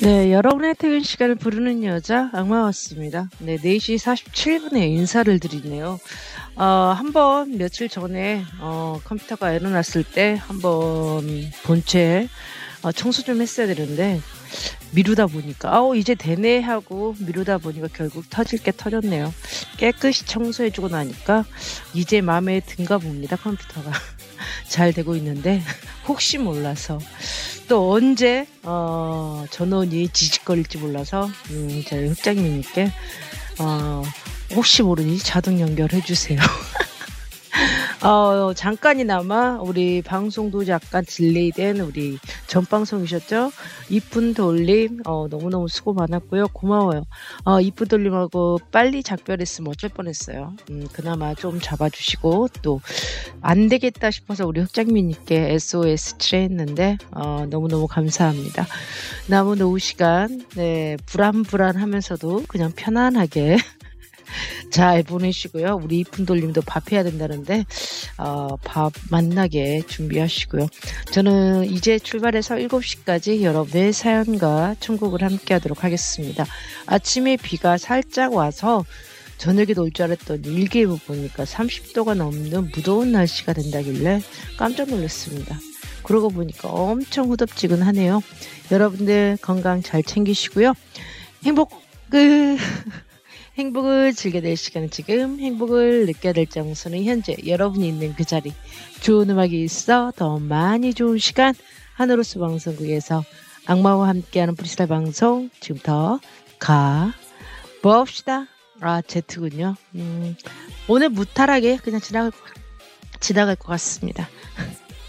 네, 여러분의 퇴근 시간을 부르는 여자 악마 왔습니다. 네, 4시 47분에 인사를 드리네요. 한번 며칠 전에 컴퓨터가 에러 났을 때 한번 본체 청소 좀 했어야 되는데 미루다 보니까 이제 되네 하고 미루다 보니까 결국 터질 게 터졌네요. 깨끗이 청소해주고 나니까 이제 마음에 든가 봅니다. 컴퓨터가 잘 되고 있는데 혹시 몰라서 또 언제 전원이 지직거릴지 몰라서 저희 흑장님께 혹시 모르니 자동 연결해 주세요. 잠깐이나마 우리 방송도 약간 딜레이된 우리 전방송이셨죠? 이쁜 돌림 너무너무 수고 많았고요. 고마워요. 이쁜 돌림하고 빨리 작별했으면 어쩔 뻔했어요. 그나마 좀 잡아주시고 또 안 되겠다 싶어서 우리 흑장미님께 SOS 칠했는데 너무너무 감사합니다. 남은 오후 시간 불안불안하면서도 그냥 편안하게 잘 보내시고요. 우리 이쁜 돌림도 밥 해야 된다는데 밥 만나게 준비하시고요. 저는 이제 출발해서 7시까지 여러분의 사연과 천국을 함께 하도록 하겠습니다. 아침에 비가 살짝 와서 저녁에도 올 줄 알았더니 일기예보 보니까 30도가 넘는 무더운 날씨가 된다길래 깜짝 놀랐습니다. 그러고 보니까 엄청 후덥지근하네요. 여러분들 건강 잘 챙기시고요. 행복을 즐겨야 될 시간은 지금, 행복을 느껴야 될 장소는 현재, 여러분이 있는 그 자리. 좋은 음악이 있어 더 많이 좋은 시간, 하늘로스 방송국에서 악마와 함께하는 프리스타일 방송 지금부터 가봅시다. Z군요. 오늘 무탈하게 그냥 지나갈 것 같습니다.